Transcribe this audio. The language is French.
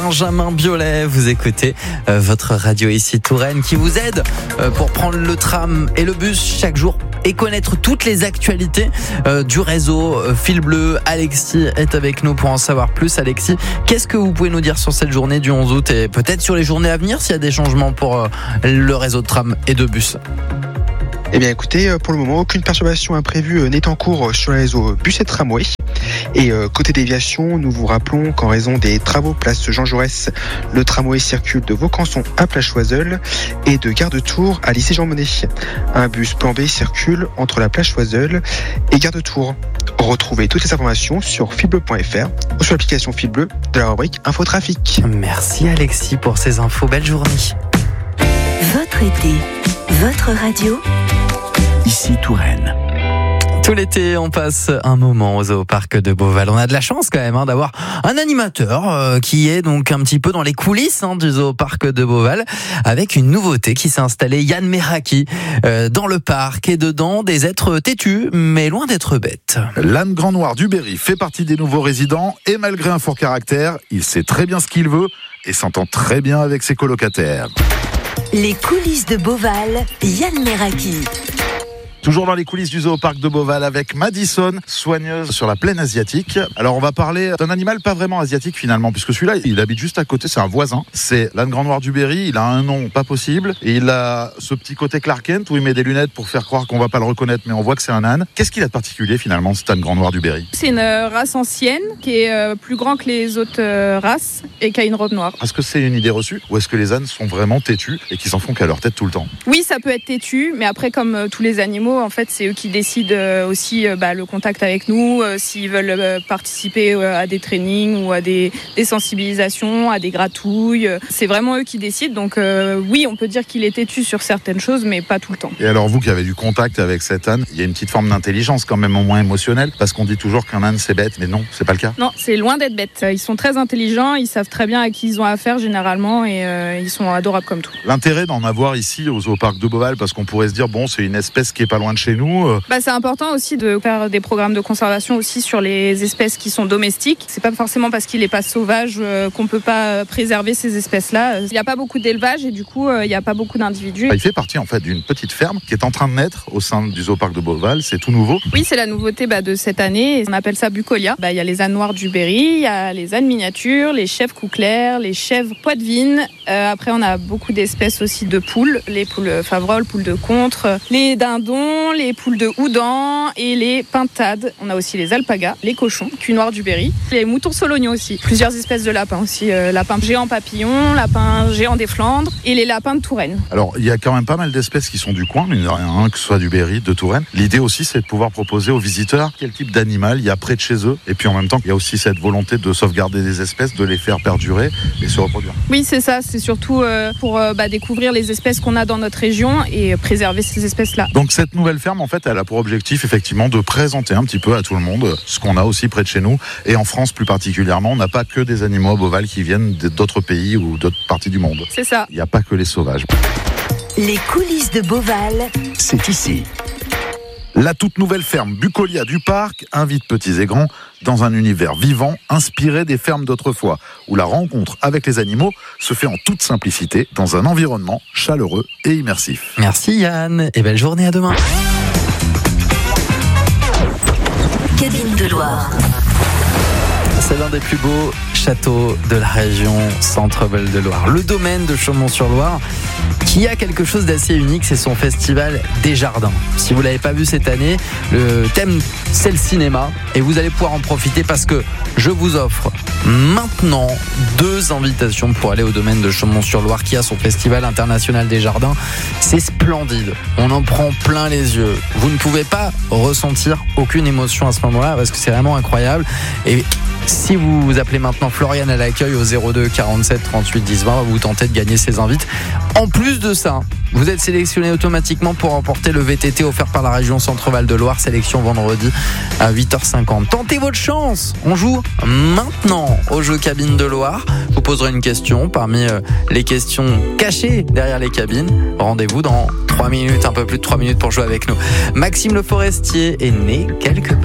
Benjamin Biolay, vous écoutez votre radio ici Touraine qui vous aide pour prendre le tram et le bus chaque jour et connaître toutes les actualités du réseau Fil Bleu. Alexis est avec nous pour en savoir plus. Alexis, qu'est-ce que vous pouvez nous dire sur cette journée du 11 août et peut-être sur les journées à venir s'il y a des changements pour le réseau de tram et de bus? Eh bien écoutez, pour le moment, aucune perturbation imprévue n'est en cours sur le réseau bus et tramway. Et côté déviation, nous vous rappelons qu'en raison des travaux place Jean Jaurès, le tramway circule de Vaucanson à Place Choiseul et de Gare de Tours à Lycée Jean Monnet. Un bus plan B circule entre la Place Choiseul et Gare de Tours. Retrouvez toutes les informations sur filbleu.fr ou sur l'application Fil Bleu de la rubrique Infotrafic. Merci Alexis pour ces infos. Belle journée. Votre été, votre radio. Ici Touraine. Tout l'été, on passe un moment au Zoo-Parc de Beauval. On a de la chance quand même d'avoir un animateur qui est donc un petit peu dans les coulisses du Zoo-Parc de Beauval avec une nouveauté qui s'est installée, Yann Meraki, dans le parc et dedans des êtres têtus mais loin d'être bêtes. L'âne grand noir du Berry fait partie des nouveaux résidents et malgré un fort caractère, il sait très bien ce qu'il veut et s'entend très bien avec ses colocataires. Les coulisses de Beauval, Yann Meraki. Toujours dans les coulisses du Zoo-Parc de Beauval avec Madison, soigneuse sur la plaine asiatique. Alors on va parler d'un animal pas vraiment asiatique finalement, puisque celui-là il habite juste à côté, c'est un voisin. C'est l'âne grand noir du Berry, il a un nom pas possible et il a ce petit côté Clark Kent où il met des lunettes pour faire croire qu'on va pas le reconnaître mais on voit que c'est un âne. Qu'est-ce qu'il a de particulier finalement cet âne grand noir du Berry? C'est une race ancienne qui est plus grand que les autres races et qui a une robe noire. Est-ce que c'est une idée reçue ou est-ce que les ânes sont vraiment têtus et qu'ils s'en font qu'à leur tête tout le temps? Oui, ça peut être têtu, mais après comme tous les animaux, en fait, c'est eux qui décident aussi le contact avec nous, s'ils veulent participer à des trainings ou à des sensibilisations, à des gratouilles. C'est vraiment eux qui décident. Donc oui, on peut dire qu'il est têtu sur certaines choses, mais pas tout le temps. Et alors vous qui avez du contact avec cet âne, il y a une petite forme d'intelligence quand même au moins émotionnelle, parce qu'on dit toujours qu'un âne c'est bête, mais non, c'est pas le cas. Non, c'est loin d'être bête. Ils sont très intelligents, ils savent très bien à qui ils ont affaire généralement et ils sont adorables comme tout. L'intérêt d'en avoir ici au Zoo-Parc de Beauval, parce qu'on pourrait se dire bon, c'est une espèce qui est pas loin de chez nous. C'est important aussi de faire des programmes de conservation aussi sur les espèces qui sont domestiques. C'est pas forcément parce qu'il est pas sauvage qu'on peut pas préserver ces espèces-là. Il n'y a pas beaucoup d'élevage et du coup il n'y a pas beaucoup d'individus. Il fait partie en fait d'une petite ferme qui est en train de naître au sein du Zoo-Parc de Beauval. C'est tout nouveau. Oui, c'est la nouveauté de cette année. On appelle ça Bucolia. Il y a les ânes noirs du Berry, il y a les ânes miniatures, les chèvres couclaires, les chèvres poitevines. Après on a beaucoup d'espèces aussi de poules, les poules favroles, poules de contre, les dindons, les poules de houdan et les pintades. On a aussi les alpagas, les cochons, cul noir du Berry, les moutons solognos aussi. Plusieurs espèces de lapins aussi. Lapin géant papillon, lapin géant des Flandres et les lapins de Touraine. Alors il y a quand même pas mal d'espèces qui sont du coin, mine de rien, que ce soit du Berry, de Touraine. L'idée aussi c'est de pouvoir proposer aux visiteurs quel type d'animal il y a près de chez eux. Et puis en même temps il y a aussi cette volonté de sauvegarder des espèces, de les faire perdurer et se reproduire. Oui c'est ça, c'est surtout pour découvrir les espèces qu'on a dans notre région et préserver ces espèces-là. Donc cette nouvelle ferme en fait elle a pour objectif effectivement de présenter un petit peu à tout le monde ce qu'on a aussi près de chez nous et en France plus particulièrement. On n'a pas que des animaux à Beauval qui viennent d'autres pays ou d'autres parties du monde. C'est ça. Il n'y a pas que les sauvages. Les coulisses de Beauval, c'est ici. La toute nouvelle ferme Bucolia du parc invite petits et grands dans un univers vivant inspiré des fermes d'autrefois, où la rencontre avec les animaux se fait en toute simplicité dans un environnement chaleureux et immersif. Merci Yann et belle journée, à demain. Cabine de Loire. C'est l'un des plus beaux châteaux de la région Centre-Val de Loire. Le domaine de Chaumont-sur-Loire, qui a quelque chose d'assez unique, c'est son festival des jardins. Si vous ne l'avez pas vu cette année, le thème c'est le cinéma et vous allez pouvoir en profiter parce que je vous offre maintenant 2 invitations pour aller au domaine de Chaumont-sur-Loire qui a son festival international des jardins. C'est splendide, on en prend plein les yeux. Vous ne pouvez pas ressentir aucune émotion à ce moment-là parce que c'est vraiment incroyable. Et si vous appelez maintenant Floriane à l'accueil au 02 47 38 10 20, vous tentez de gagner ces invites. En plus de ça, vous êtes sélectionné automatiquement pour remporter le VTT offert par la région Centre-Val de Loire, sélection vendredi à 8h50. Tentez votre chance, on joue maintenant au jeu Cabine de Loire. Je vous poserai une question parmi les questions cachées derrière les cabines. Rendez-vous dans 3 minutes, un peu plus de 3 minutes pour jouer avec nous. Maxime Le Forestier est né quelque part